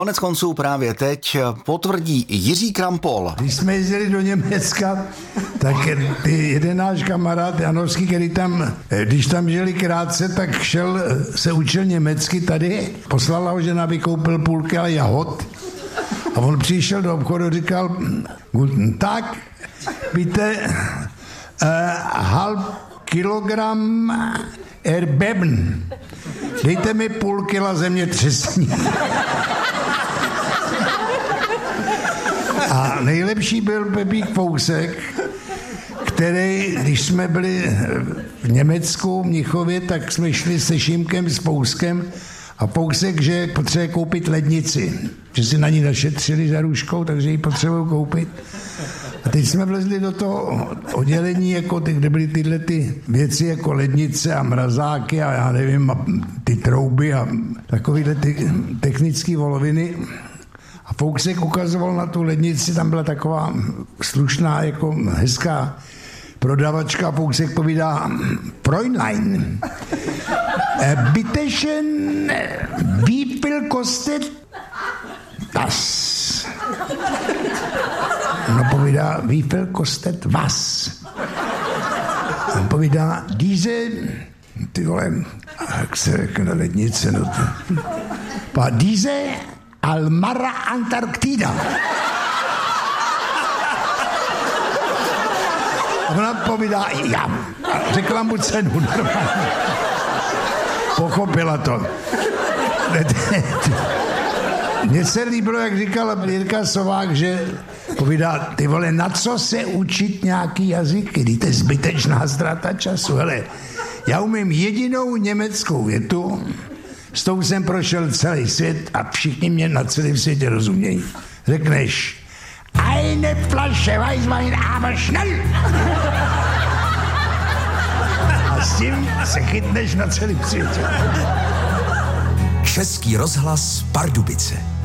Konec konců právě teď potvrdí Jiří Krampol. Když jsme jezdili do Německa, tak jeden náš kamarád Janovský, který tam, když tam žili krátce, tak se učil německy tady. Poslala ho žena, vykoupil půl kila jahod. A on přišel do obchodu a říkal, guten Tag, bitte, halb kilogram Erdbeben. Dejte mi půl kila zemětřesení. A nejlepší byl Pepík Fousek, který, když jsme byli v Německu, v Mnichově, tak jsme šli se Šimkem, s Fouskem a Fousek, že potřebuje koupit lednici, že si na ní našetřili za růžkou, takže ji potřebují koupit. A teď jsme vlezli do toho oddělení, jako kde byly tyhle ty věci, jako lednice a mrazáky a já nevím, a ty trouby a takovýhle ty technické voloviny. A Fousek ukazoval na tu lednici, tam byla taková slušná, jako hezká prodavačka a Fousek povídá, Fräulein, bitteschön, wie viel kostet das? Ona povídá, wie viel kostet was? On povídá, diese, ty vole, jak se řekne lednice, no to, diese Almara Antarktida. A ona povídá, já. A řekla mu cenu normálně. Pochopila to. Mně se líbilo, jak říkal Jirka Sovák, že povídá, ty vole, na co se učit nějaký jazyky? To je zbytečná ztráta času. Hele, já umím jedinou německou větu, s tou jsem prošel celý svět a všichni mě na celém světě rozumějí. Řekneš, eine Flasche Weißwein, aber schnell. A s tím se chytneš na celém světě. Český rozhlas Pardubice.